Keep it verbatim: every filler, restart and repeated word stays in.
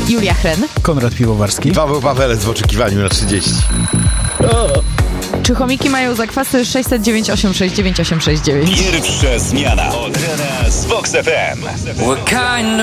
Julia Chren. Konrad Piwowarski. Paweł Pawelec w oczekiwaniu na trzydzieści. Czy chomiki mają zakwasy? sześćset dziewięć osiem sześć dziewięć osiem sześć dziewięć. Pierwsza zmiana od rana z Vox F M.